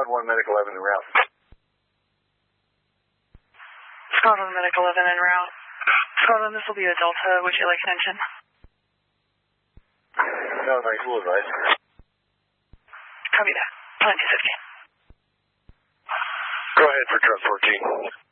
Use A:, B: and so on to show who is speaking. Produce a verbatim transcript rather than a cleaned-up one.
A: one Medic eleven en route.
B: Squad one Medic eleven en route. Squad one, this will be a Delta. Would you like an engine?
A: No, thanks. We'll advise.
B: Copy that. Plan two fifty.
A: Go ahead for truck fourteen.